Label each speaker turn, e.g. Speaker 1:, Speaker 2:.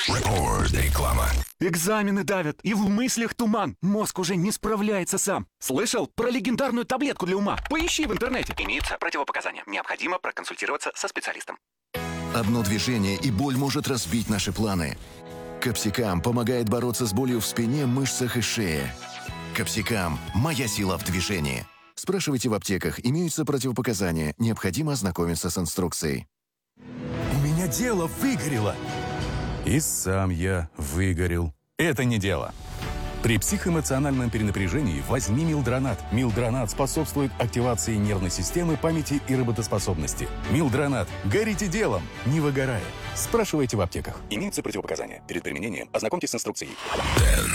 Speaker 1: Реклама.
Speaker 2: Экзамены давят, и в мыслях туман. Мозг уже не справляется сам. Слышал про легендарную таблетку для ума? Поищи в интернете. Имеются противопоказания. Необходимо проконсультироваться со специалистом.
Speaker 3: Одно движение, и боль может разбить наши планы. Капсикам помогает бороться с болью в спине, мышцах и шее. Капсикам – моя сила в движении. Спрашивайте в аптеках, имеются противопоказания. Необходимо ознакомиться с инструкцией.
Speaker 1: У меня дело выгорело.
Speaker 4: И сам я выгорел. Это не дело. При психоэмоциональном перенапряжении возьми Милдронат. Милдронат способствует активации нервной системы, памяти и работоспособности. Милдронат. Горите делом, не выгорая. Спрашивайте в аптеках. Имеются противопоказания. Перед применением ознакомьтесь с инструкцией.